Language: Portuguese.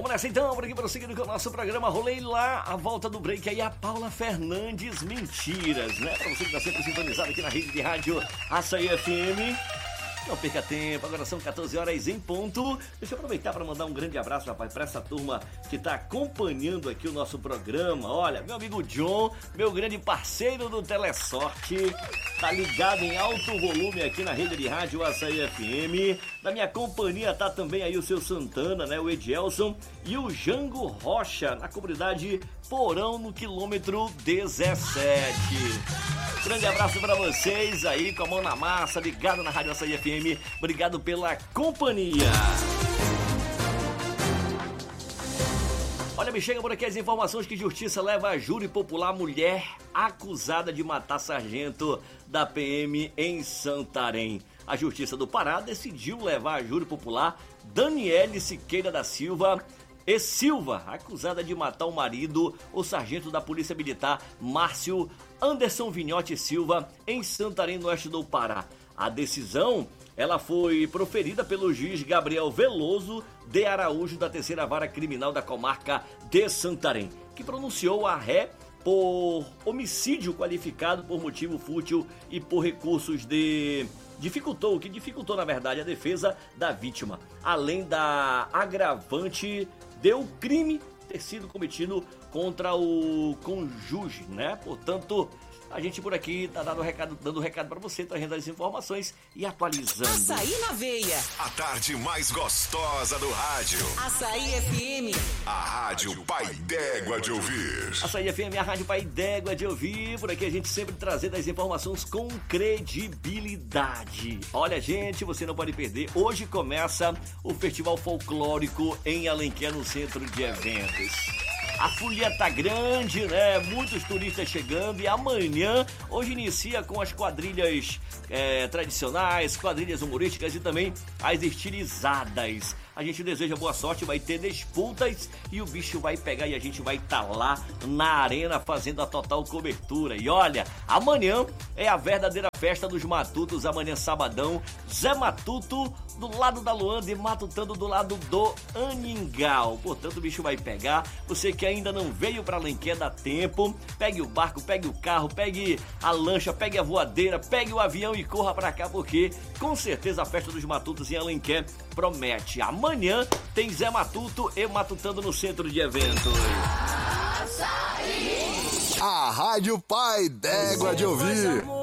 Vamos nessa então, por aqui prosseguindo com o nosso programa. Rolei lá a volta do break aí, a Paula Fernandes Mentiras, né? Pra você que tá sempre sintonizado aqui na rede de rádio Açaí FM. Não perca tempo, agora são 14 horas em ponto. Deixa eu aproveitar para mandar um grande abraço, rapaz, para essa turma que está acompanhando aqui o nosso programa. Olha, meu amigo John, meu grande parceiro do Telesorte, tá ligado em alto volume aqui na rede de rádio Açaí FM. Da minha companhia tá também aí o seu Santana, né, o Edielson e o Jango Rocha, na comunidade Porão, no quilômetro 17. Grande abraço para vocês aí, com a mão na massa, ligado na rádio Açaí FM. Obrigado pela companhia. Olha, me chega por aqui as informações que Justiça leva a júri popular mulher acusada de matar sargento da PM em Santarém. A Justiça do Pará decidiu levar a júri popular Daniele Siqueira da Silva e Silva, acusada de matar o marido, o sargento da Polícia Militar Márcio Anderson Vinhote Silva, em Santarém, no oeste do Pará. A decisão, ela foi proferida pelo juiz Gabriel Veloso de Araújo, da Terceira Vara Criminal da Comarca de Santarém, que pronunciou a ré por homicídio qualificado por motivo fútil e por recursos que dificultou, na verdade, a defesa da vítima, além da agravante de o crime ter sido cometido contra o cônjuge, né? Portanto, a gente por aqui tá dando recado para você, trazendo as informações e atualizando. Açaí na veia. A tarde mais gostosa do rádio. Açaí FM. A rádio Pai d'Égua de ouvir. Açaí FM, a rádio Pai d'Égua de ouvir. Por aqui a gente sempre trazendo as informações com credibilidade. Olha, gente, você não pode perder. Hoje começa o Festival Folclórico em Alenquer, no Centro de Eventos. A folia tá grande, né? Muitos turistas chegando e amanhã, hoje inicia com as quadrilhas tradicionais, quadrilhas humorísticas e também as estilizadas. A gente deseja boa sorte, vai ter disputas e o bicho vai pegar e a gente vai estar lá na arena fazendo a total cobertura. E olha, amanhã é a verdadeira festa dos matutos, amanhã sabadão, Zé Matuto do lado da Luanda e Matutando do lado do Aningal. Portanto, o bicho vai pegar. Você que ainda não veio para Alenquer, dá tempo. Pegue o barco, pegue o carro, pegue a lancha, pegue a voadeira, pegue o avião e corra para cá, porque com certeza a festa dos matutos em Alenquer promete. Amanhã tem Zé Matuto e Matutando no Centro de Eventos. A rádio Pai d'Égua de ouvir.